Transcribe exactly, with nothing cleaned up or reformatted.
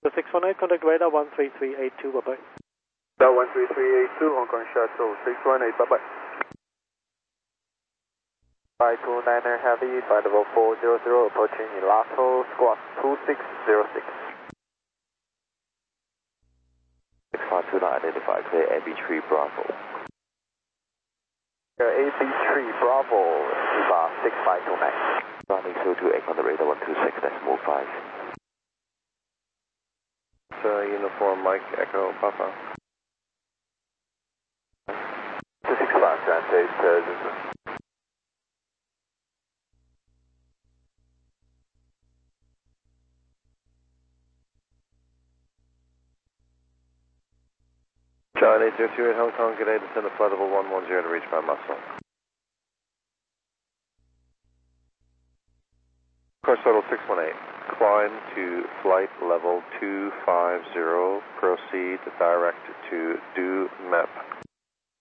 The six one eight, contact radar one three three eight two, bye-bye. Radar one three three eight two, Hong Kong Shuttle six one eight, bye-bye. five two niner Heavy, flight level four zero zero, approaching Elato, squawk two six zero six. six five two nine, identify clear A B three Bravo. A B three Bravo, Eva six five two nine. Running zero two eight on the radar one two six, decimal five. It's uh, uniform Mike Echo Papa. two six five, translate, uh, Charlie eight zero two eight Hong Kong, good day, descend to flight level one one zero to reach by muscle. Course total six one eight, climb to flight level two five zero, proceed direct to do map.